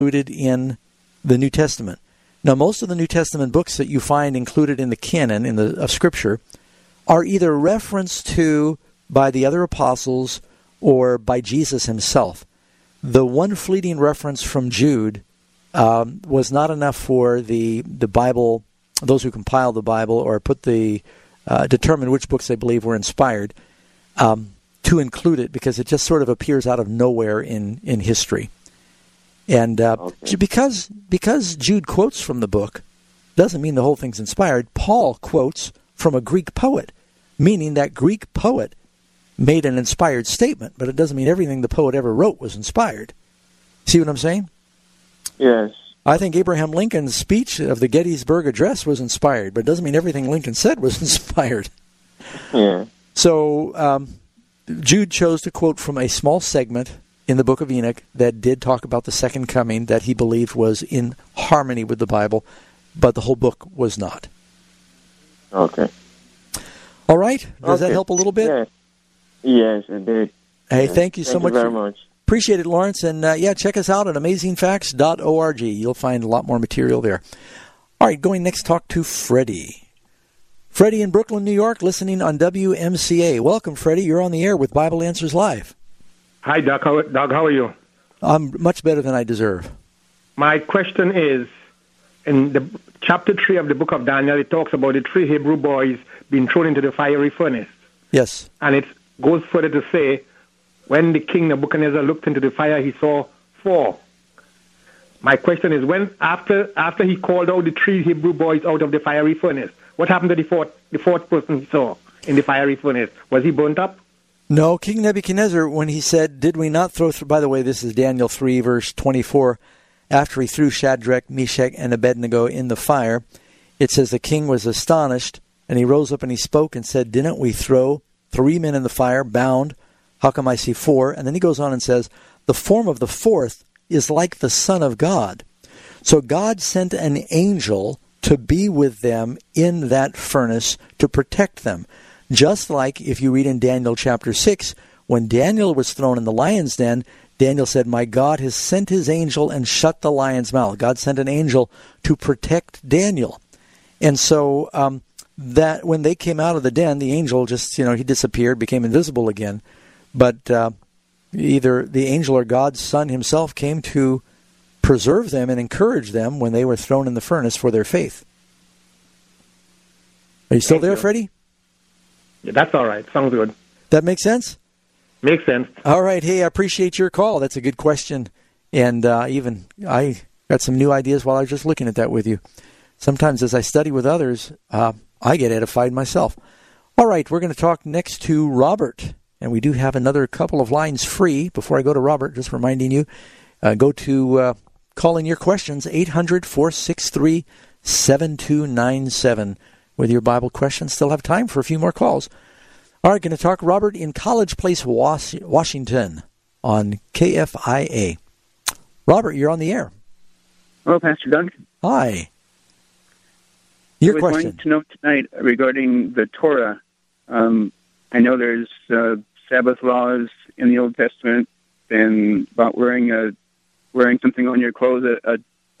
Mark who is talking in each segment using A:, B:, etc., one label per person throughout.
A: included in the New Testament. Now, most of the New Testament books that you find included in the canon of Scripture are either referenced to by the other apostles or by Jesus himself. The one fleeting reference from Jude was not enough for the Bible, those who compiled the Bible or determine which books they believe were inspired, to include it, because it just sort of appears out of nowhere in history. And because Jude quotes from the book doesn't mean the whole thing's inspired. Paul quotes from a Greek poet, meaning that Greek poet made an inspired statement, but it doesn't mean everything the poet ever wrote was inspired. See what I'm saying?
B: Yes.
A: I think Abraham Lincoln's speech of the Gettysburg Address was inspired, but it doesn't mean everything Lincoln said was inspired.
B: Yeah.
A: So Jude chose to quote from a small segment in the book of Enoch that did talk about the second coming that he believed was in harmony with the Bible, but the whole book was not.
B: Okay.
A: All right. Does that help a little bit?
B: Yes. Yes, it did.
A: Hey, thank you so much.
B: Thank you very much.
A: Appreciate it, Lawrence. And, check us out at amazingfacts.org. You'll find a lot more material there. All right, going next, talk to Freddie. Freddie in Brooklyn, New York, listening on WMCA. Welcome, Freddie. You're on the air with Bible Answers Live.
C: Hi, Doug. How are you?
A: I'm much better than I deserve.
C: My question is, in the chapter 3 of the book of Daniel, it talks about the 3 Hebrew boys being thrown into the fiery furnace.
A: Yes.
C: And it goes further to say, when the king Nebuchadnezzar looked into the fire, he saw 4. My question is, when after he called out the 3 Hebrew boys out of the fiery furnace, what happened to the fourth person he saw in the fiery furnace? Was he burnt up?
A: No, King Nebuchadnezzar, when he said, did we not throw through, by the way, this is Daniel 3, verse 24, after he threw Shadrach, Meshach, and Abednego in the fire, it says the king was astonished, and he rose up and he spoke and said, didn't we throw 3 men in the fire, bound? How come I see 4? And then he goes on and says, the form of the 4th is like the Son of God. So God sent an angel to be with them in that furnace to protect them. Just like if you read in Daniel chapter 6, when Daniel was thrown in the lion's den, Daniel said, my God has sent his angel and shut the lion's mouth. God sent an angel to protect Daniel. And so that when they came out of the den, the angel just, he disappeared, became invisible again. But either the angel or God's Son himself came to preserve them and encourage them when they were thrown in the furnace for their faith. Are you still there, Freddie?
C: Yeah, that's all right. Sounds good.
A: That makes sense?
C: Makes sense.
A: All right. Hey, I appreciate your call. That's a good question. And even I got some new ideas while I was just looking at that with you. Sometimes as I study with others, I get edified myself. All right. We're going to talk next to Robert. And we do have another couple of lines free. Before I go to Robert, just reminding you, go to call in your questions, 800-463-7297 with your Bible questions. Still have time for a few more calls. All right, going to talk Robert in College Place, Washington on KFIA. Robert, you're on the air.
D: Hello, Pastor Doug.
A: Hi. Your question.
D: I was wanting to know tonight regarding the Torah. I know there's Sabbath laws in the Old Testament and about wearing something on your clothes, a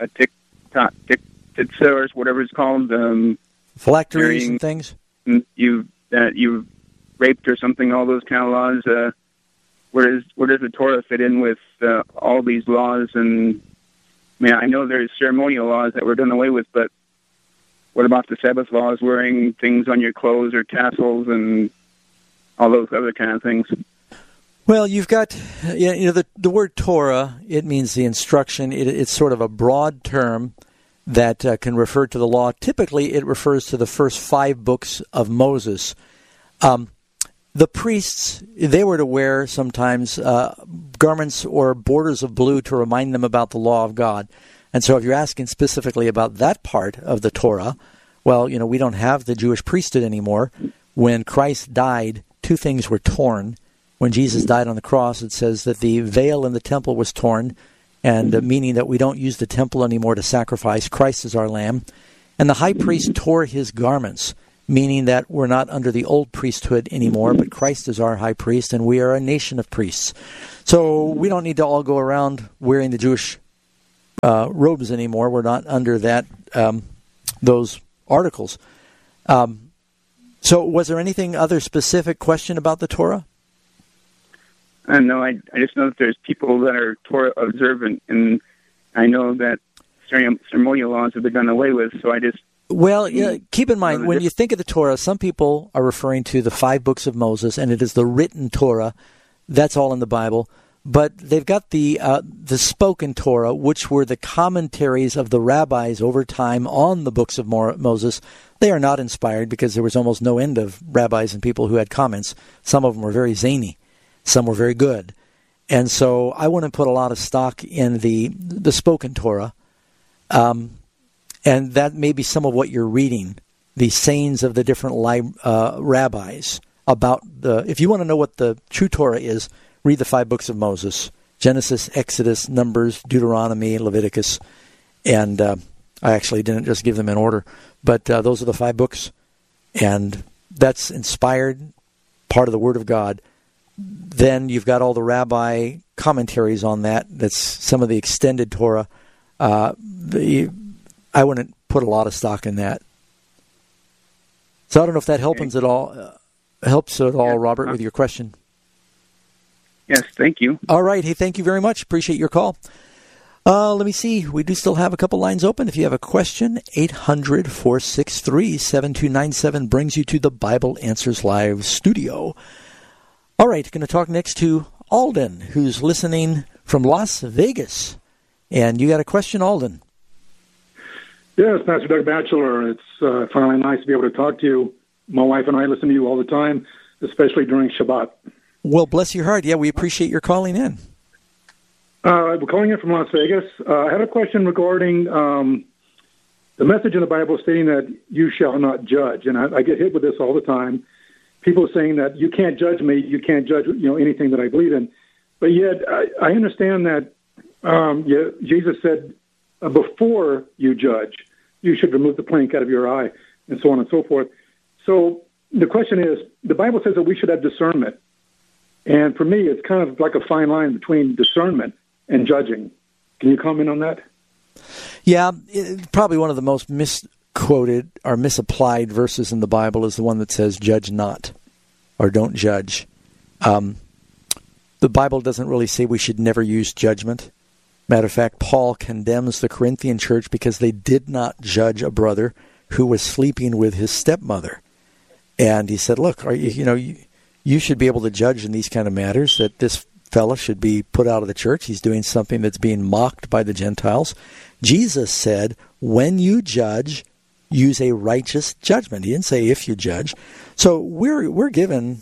D: titzah or whatever it's called.
A: Phylacteries and things?
D: You raped or something, all those kind of laws. Where does the Torah fit in with all these laws? And I know there's ceremonial laws that were done away with, but what about the Sabbath laws, wearing things on your clothes or tassels and all those other kind of things?
A: Well, you've got, the word Torah, it means the instruction. It's sort of a broad term that can refer to the law. Typically, it refers to the first 5 books of Moses. The priests, they were to wear sometimes garments or borders of blue to remind them about the law of God. And so if you're asking specifically about that part of the Torah, well, we don't have the Jewish priesthood anymore. When Christ died, 2 things were torn. When Jesus died on the cross, it says that the veil in the temple was torn, and meaning that we don't use the temple anymore to sacrifice. Christ is our lamb. And the high priest tore his garments, meaning that we're not under the old priesthood anymore, but Christ is our high priest, and we are a nation of priests. So we don't need to all go around wearing the Jewish robes anymore. We're not under that those articles. So was there anything other specific question about the Torah?
D: No, I just know that there's people that are Torah observant, and I know that ceremonial laws have been done away with, so I just...
A: Well, yeah, keep in mind, when you think of the Torah, some people are referring to the 5 books of Moses, and it is the written Torah. That's all in the Bible. But they've got the spoken Torah, which were the commentaries of the rabbis over time on the books of Moses. They are not inspired because there was almost no end of rabbis and people who had comments. Some of them were very zany. Some were very good. And so I wouldn't put a lot of stock in the spoken Torah. And that may be some of what you're reading, the sayings of the different rabbis about if you want to know what the true Torah is, read the 5 books of Moses: Genesis, Exodus, Numbers, Deuteronomy, Leviticus. And I actually didn't just give them in order, but those are the 5 books. And that's inspired, part of the Word of God. Then you've got all the rabbi commentaries on that. That's some of the extended Torah. I wouldn't put a lot of stock in that. So I don't know if that helps at all, Robert, with your question.
D: Yes, thank you.
A: All right. Hey, thank you very much. Appreciate your call. Let me see. We do still have a couple lines open. If you have a question, 800-463-7297 brings you to the Bible Answers Live studio. All right. Going to talk next to Alden, who's listening from Las Vegas. And you got a question, Alden?
E: Yes, Pastor Doug Batchelor. It's finally nice to be able to talk to you. My wife and I listen to you all the time, especially during Shabbat.
A: Well, bless your heart. Yeah, we appreciate your calling in.
E: We're calling in from Las Vegas. I had a question regarding the message in the Bible stating that you shall not judge. And I get hit with this all the time. People saying that you can't judge me, you can't judge anything that I believe in. But yet I understand that Jesus said, before you judge, you should remove the plank out of your eye, and so on and so forth. So the question is, the Bible says that we should have discernment. And for me, it's kind of like a fine line between discernment and judging. Can you comment on that?
A: Yeah, probably one of the most misquoted or misapplied verses in the Bible is the one that says, judge not, or don't judge. The Bible doesn't really say we should never use judgment. Matter of fact, Paul condemns the Corinthian church because they did not judge a brother who was sleeping with his stepmother. And he said, look, you should be able to judge in these kind of matters, that this fella should be put out of the church. He's doing something that's being mocked by the Gentiles. Jesus said, when you judge, use a righteous judgment. He didn't say if you judge. So we're given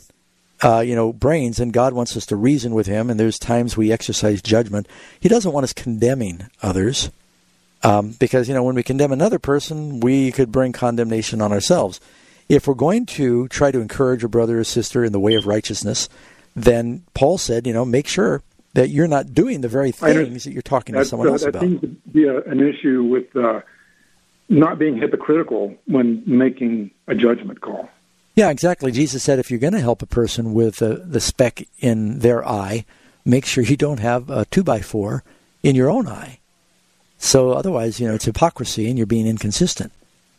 A: brains, and God wants us to reason with him, and there's times we exercise judgment. He doesn't want us condemning others, because, when we condemn another person, we could bring condemnation on ourselves. If we're going to try to encourage a brother or sister in the way of righteousness, then Paul said, make sure that you're not doing the very things that you're talking to someone else about.
E: That seems to be an issue with not being hypocritical when making a judgment call.
A: Yeah, exactly. Jesus said if you're going to help a person with the speck in their eye, make sure you don't have a 2x4 in your own eye. So otherwise, it's hypocrisy and you're being inconsistent.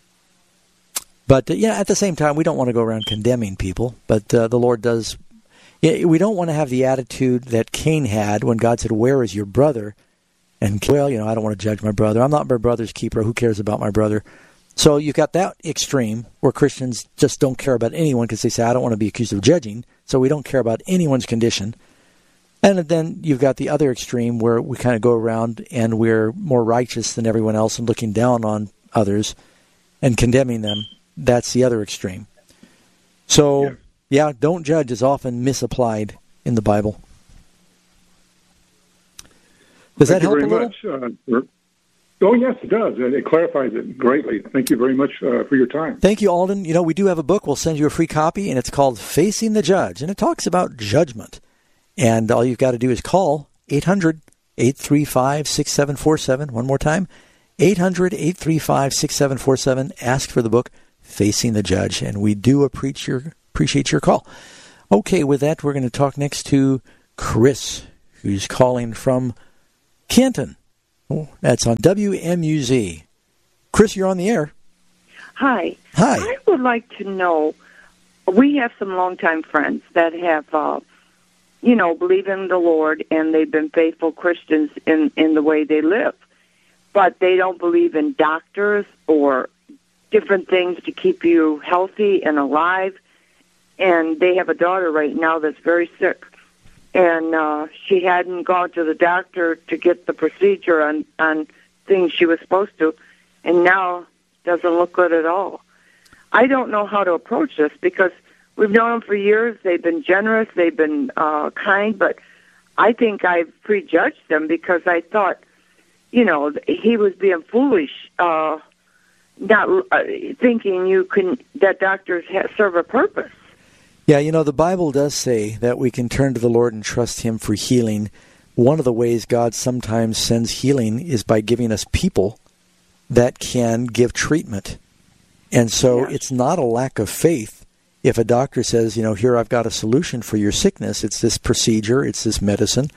A: But, at the same time, we don't want to go around condemning people. But the Lord does. We don't want to have the attitude that Cain had when God said, where is your brother? And, I don't want to judge my brother. I'm not my brother's keeper. Who cares about my brother? So you've got that extreme where Christians just don't care about anyone because they say, I don't want to be accused of judging, so we don't care about anyone's condition. And then you've got the other extreme where we kind of go around and we're more righteous than everyone else and looking down on others and condemning them. That's the other extreme. So, don't judge is often misapplied in the Bible. Does that help a little?
E: Oh, yes, it does. It clarifies it greatly. Thank you very much for your time.
A: Thank you, Alden. We do have a book. We'll send you a free copy, and it's called Facing the Judge, and it talks about judgment. And all you've got to do is call 800-835-6747. One more time, 800-835-6747. Ask for the book, Facing the Judge, and we do appreciate your call. Okay, with that, we're going to talk next to Chris, who's calling from Canton. Oh, that's on WMUZ. Chris, you're on the air.
F: Hi.
A: Hi.
F: I would like to know, we have some longtime friends that have, believe in the Lord, and they've been faithful Christians in the way they live. But they don't believe in doctors or different things to keep you healthy and alive. And they have a daughter right now that's very sick. And she hadn't gone to the doctor to get the procedure on things she was supposed to, and now doesn't look good at all. I don't know how to approach this because we've known them for years. They've been generous. They've been kind, but I think I've prejudged them because I thought, he was being foolish, not thinking that doctors serve a purpose.
A: Yeah, the Bible does say that we can turn to the Lord and trust Him for healing. One of the ways God sometimes sends healing is by giving us people that can give treatment. And so It's not a lack of faith if a doctor says, here I've got a solution for your sickness. It's this procedure, it's this medicine.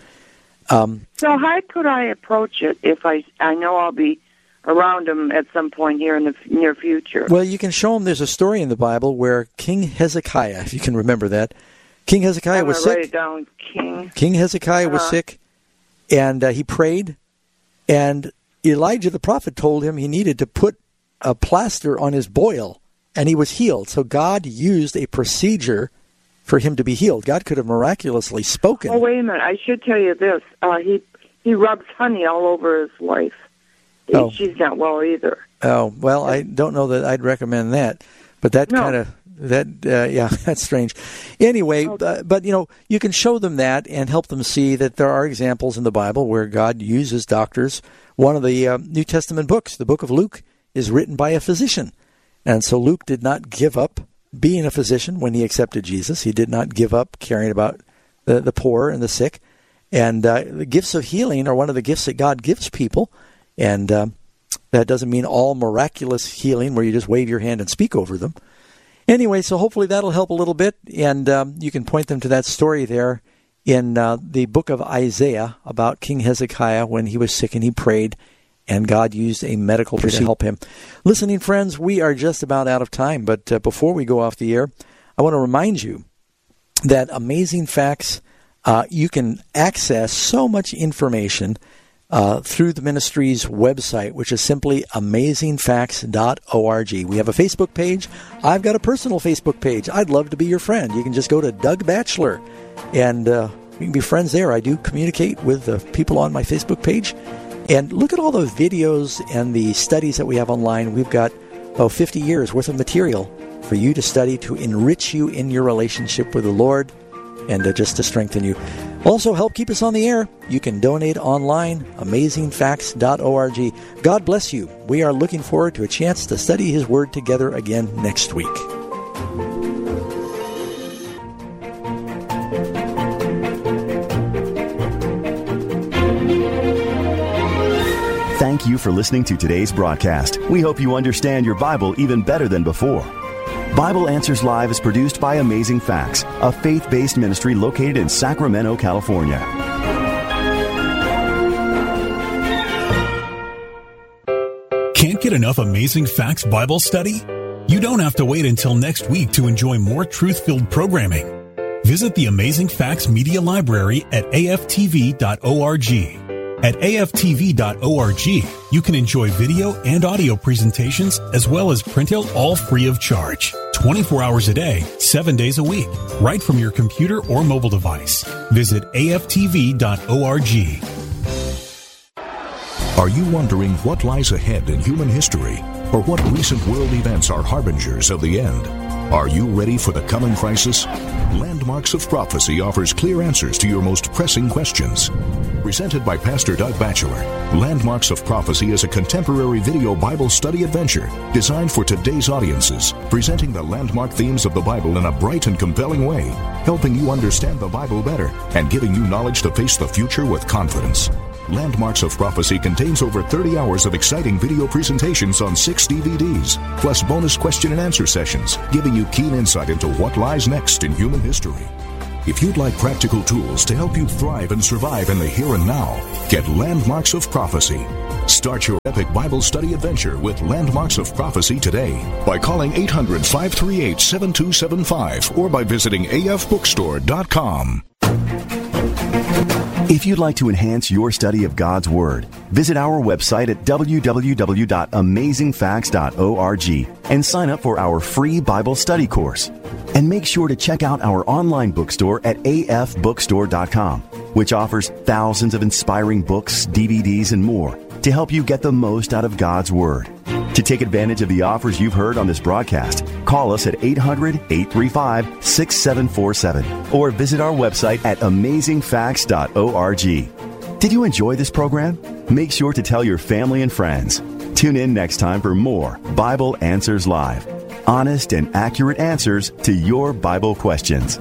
F: So how could I approach it if I know I'll be around them at some point here in the near future?
A: Well, you can show them there's a story in the Bible where King Hezekiah, if you can remember that, King Hezekiah was sick.
F: Write it down,
A: King Hezekiah was sick, and he prayed, and Elijah the prophet told him he needed to put a plaster on his boil, and he was healed. So God used a procedure for him to be healed. God could have miraculously spoken.
F: Oh, wait a minute. I should tell you this. He rubs honey all over his wife.
A: Oh.
F: She's not well either.
A: Oh, well, I don't know that I'd recommend that. But that kind of, that's strange. Anyway, but, you can show them that and help them see that there are examples in the Bible where God uses doctors. One of the New Testament books, the book of Luke, is written by a physician. And so Luke did not give up being a physician when he accepted Jesus. He did not give up caring about the poor and the sick. And the gifts of healing are one of the gifts that God gives people. And that doesn't mean all miraculous healing where you just wave your hand and speak over them. Anyway, so hopefully that'll help a little bit. And you can point them to that story there in the book of Isaiah about King Hezekiah when he was sick and he prayed. And God used a medical procedure to help him. Listening friends, we are just about out of time. But before we go off the air, I want to remind you that Amazing Facts, you can access so much information through the ministry's website, which is simply amazingfacts.org. We have a Facebook page. I've got a personal Facebook page. I'd love to be your friend. You can just go to Doug Batchelor, and we can be friends there. I do communicate with the people on my Facebook page. And look at all those videos and the studies that we have online. We've got 50 years worth of material for you to study to enrich you in your relationship with the Lord and just to strengthen you. Also, help keep us on the air. You can donate online, amazingfacts.org. God bless you. We are looking forward to a chance to study His Word together again next week.
G: Thank you for listening to today's broadcast. We hope you understand your Bible even better than before. Bible Answers Live is produced by Amazing Facts, a faith-based ministry located in Sacramento, California.
H: Can't get enough Amazing Facts Bible study? You don't have to wait until next week to enjoy more truth-filled programming. Visit the Amazing Facts Media Library at aftv.org. At aftv.org, you can enjoy video and audio presentations as well as printout, all free of charge. 24 hours a day, 7 days a week, right from your computer or mobile device. Visit aftv.org.
I: Are you wondering what lies ahead in human history, or what recent world events are harbingers of the end? Are you ready for the coming crisis? Landmarks of Prophecy offers clear answers to your most pressing questions. Presented by Pastor Doug Batchelor, Landmarks of Prophecy is a contemporary video Bible study adventure designed for today's audiences, presenting the landmark themes of the Bible in a bright and compelling way, helping you understand the Bible better and giving you knowledge to face the future with confidence. Landmarks of Prophecy contains over 30 hours of exciting video presentations on 6 DVDs, plus bonus question and answer sessions, giving you keen insight into what lies next in human history. If you'd like practical tools to help you thrive and survive in the here and now, get Landmarks of Prophecy. Start your epic Bible study adventure with Landmarks of Prophecy today by calling 800-538-7275 or by visiting afbookstore.com.
G: If you'd like to enhance your study of God's Word, visit our website at www.amazingfacts.org and sign up for our free Bible study course. And make sure to check out our online bookstore at afbookstore.com, which offers thousands of inspiring books, DVDs, and more to help you get the most out of God's Word. To take advantage of the offers you've heard on this broadcast, call us at 800-835-6747 or visit our website at amazingfacts.org. Did you enjoy this program? Make sure to tell your family and friends. Tune in next time for more Bible Answers Live. Honest and accurate answers to your Bible questions.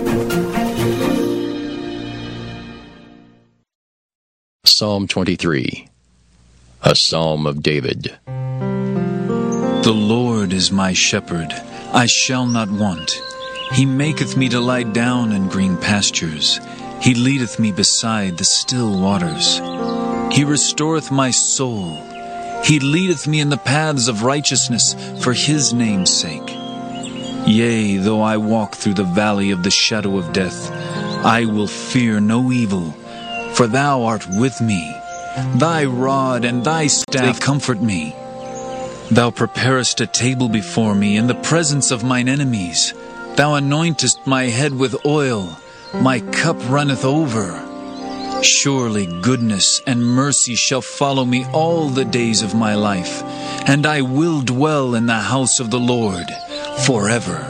J: Psalm 23, a Psalm of David.
K: The Lord is my shepherd, I shall not want. He maketh me to lie down in green pastures. He leadeth me beside the still waters. He restoreth my soul. He leadeth me in the paths of righteousness for his name's sake. Yea, though I walk through the valley of the shadow of death, I will fear no evil, for thou art with me. Thy rod and thy staff they comfort me. Thou preparest a table before me in the presence of mine enemies. Thou anointest my head with oil. My cup runneth over. Surely goodness and mercy shall follow me all the days of my life, and I will dwell in the house of the Lord forever.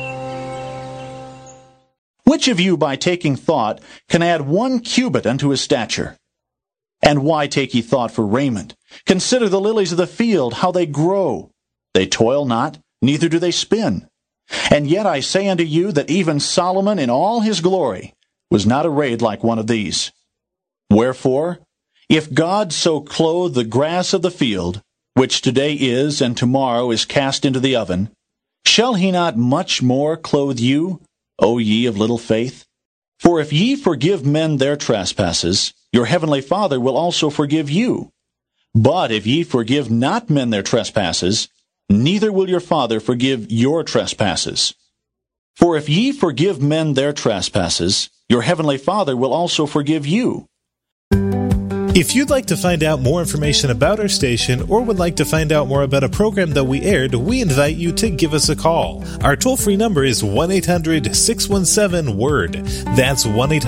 L: Which of you, by taking thought, can add 1 cubit unto his stature? And why take ye thought for raiment? Consider the lilies of the field, how they grow. They toil not, neither do they spin. And yet I say unto you that even Solomon in all his glory was not arrayed like one of these. Wherefore, if God so clothe the grass of the field, which today is and tomorrow is cast into the oven, shall he not much more clothe you, O ye of little faith? For if ye forgive men their trespasses, your heavenly Father will also forgive you. But if ye forgive not men their trespasses, neither will your Father forgive your trespasses. For if ye forgive men their trespasses, your heavenly Father will also forgive you.
M: If you'd like to find out more information about our station or would like to find out more about a program that we aired, we invite you to give us a call. Our toll-free number is 1-800-617-WORD. That's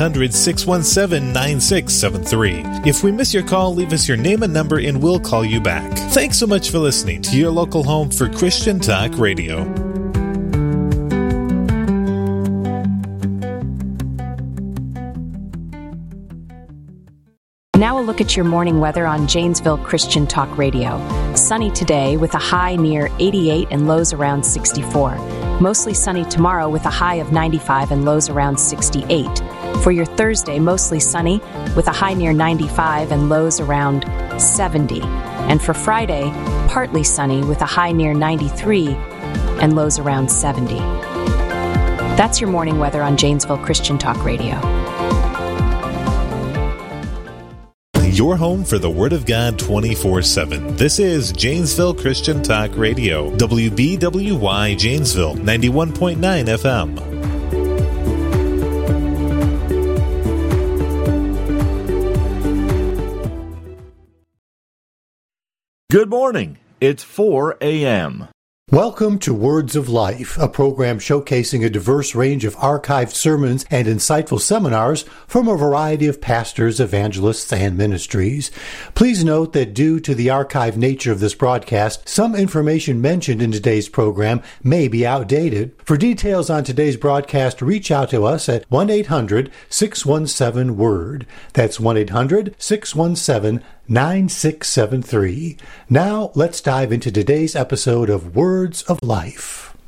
M: 1-800-617-9673. If we miss your call, leave us your name and number and we'll call you back. Thanks so much for listening to your local home for Christian Talk Radio.
N: Now a look at your morning weather on Janesville Christian Talk Radio. Sunny today with a high near 88 and lows around 64. Mostly sunny tomorrow with a high of 95 and lows around 68. For your Thursday, mostly sunny with a high near 95 and lows around 70. And for Friday, partly sunny with a high near 93 and lows around 70. That's your morning weather on Janesville Christian Talk Radio.
M: Your home for the Word of God 24/7. This is Janesville Christian Talk Radio. WBWY Janesville, 91.9 FM.
O: Good morning. It's 4 a.m.
P: Welcome to Words of Life, a program showcasing a diverse range of archived sermons and insightful seminars from a variety of pastors, evangelists, and ministries. Please note that due to the archived nature of this broadcast, some information mentioned in today's program may be outdated. For details on today's broadcast, reach out to us at 1-800-617-WORD. That's 1-800-617-9673. Now, let's dive into today's episode of Words of Life.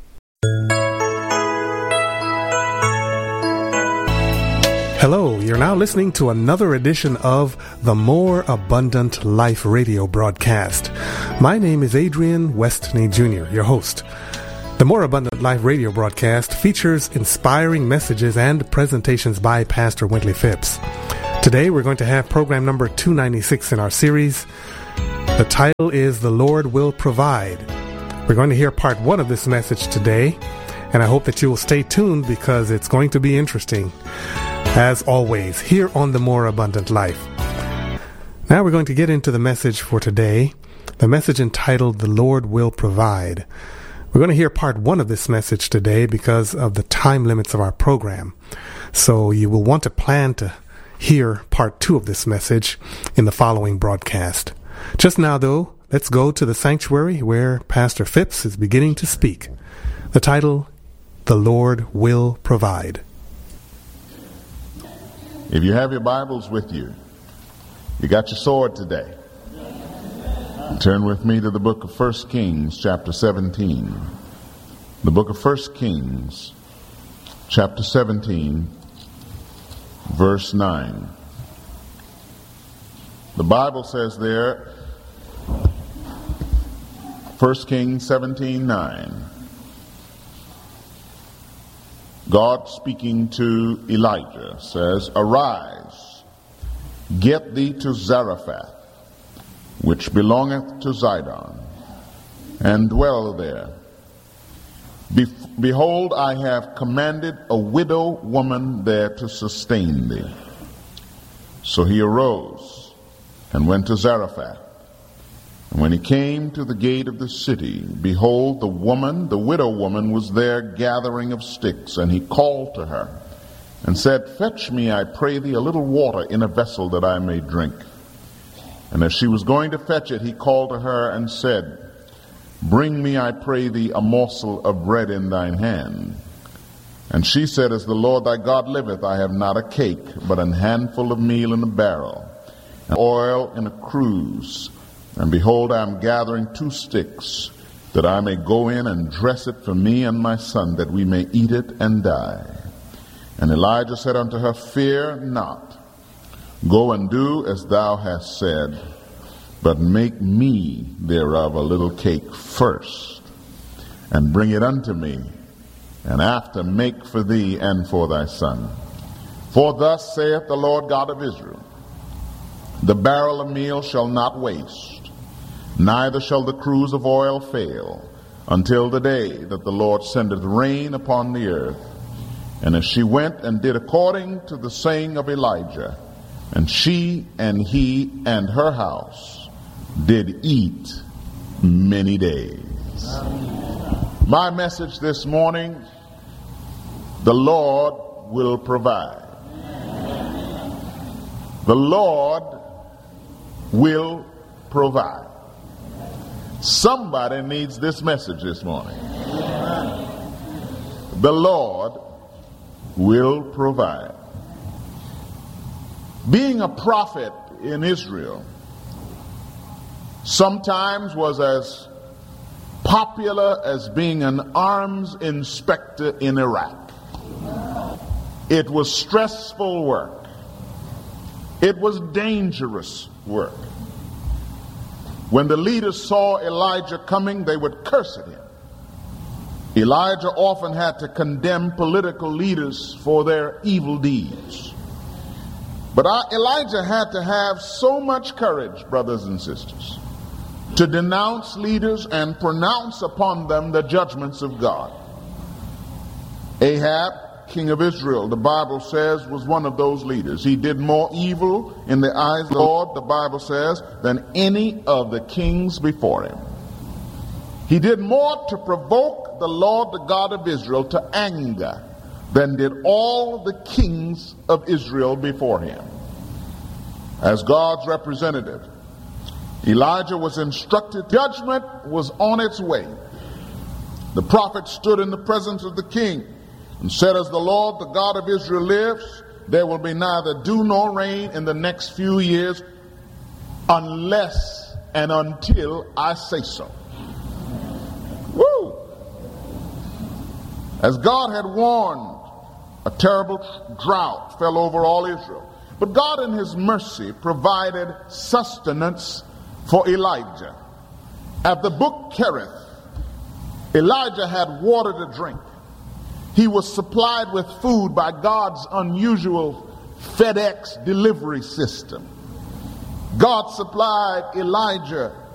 Q: Hello, you're now listening to another edition of the More Abundant Life radio broadcast. My name is Adrian Westney Jr., your host. The More Abundant Life radio broadcast features inspiring messages and presentations by Pastor Wintley Phipps. Today we're going to have program number 296 in our series. The title is The Lord Will Provide. We're going to hear part 1 of this message today, and I hope that you will stay tuned because it's going to be interesting. As always, here on The More Abundant Life. Now we're going to get into the message for today, the message entitled The Lord Will Provide. We're going to hear part 1 of this message today because of the time limits of our program. So you will want to plan to hear part 2 of this message in the following broadcast. Just now, though, let's go to the sanctuary where Pastor Phipps is beginning to speak. The title, The Lord Will Provide.
R: If you have your Bibles with you, you got your sword today. Turn with me to the book of 1 Kings, chapter 17. The book of 1 Kings, chapter 17, verse 9. The Bible says there, 1 Kings 17:9. God speaking to Elijah says, "Arise, get thee to Zarephath, which belongeth to Zidon, and dwell there. Behold, I have commanded a widow woman there to sustain thee." So he arose and went to Zarephath. And when he came to the gate of the city, behold, the widow woman, was there gathering of sticks. And he called to her and said, "Fetch me, I pray thee, a little water in a vessel that I may drink." And as she was going to fetch it, he called to her and said, "Bring me, I pray thee, a morsel of bread in thine hand." And she said, "As the Lord thy God liveth, I have not a cake, but an handful of meal in a barrel, and oil in a cruse. And behold, I am gathering 2 sticks, that I may go in and dress it for me and my son, that we may eat it and die." And Elijah said unto her, "Fear not. Go and do as thou hast said, but make me thereof a little cake first, and bring it unto me, and after make for thee and for thy son. For thus saith the Lord God of Israel, the barrel of meal shall not waste, neither shall the cruse of oil fail, until the day that the Lord sendeth rain upon the earth." And as she went and did according to the saying of Elijah, and she and he and her house did eat many days. My message this morning, the Lord will provide. The Lord will provide. Somebody needs this message this morning. The Lord will provide. Being a prophet in Israel sometimes was as popular as being an arms inspector in Iraq. It was stressful work. It was dangerous work. When the leaders saw Elijah coming, they would curse at him. Elijah often had to condemn political leaders for their evil deeds. But Elijah had to have so much courage, brothers and sisters, to denounce leaders and pronounce upon them the judgments of God. Ahab, king of Israel, the Bible says, was one of those leaders. He did more evil in the eyes of the Lord, the Bible says, than any of the kings before him. He did more to provoke the Lord, the God of Israel, to anger than did all the kings of Israel before him. As God's representative, Elijah was instructed judgment was on its way. The prophet stood in the presence of the king and said, "As the Lord, the God of Israel lives, there will be neither dew nor rain in the next few years unless and until I say so." Woo! As God had warned, a terrible drought fell over all Israel. But God in his mercy provided sustenance for Elijah. At the brook Kerith, Elijah had water to drink. He was supplied with food by God's unusual FedEx delivery system. God supplied Elijah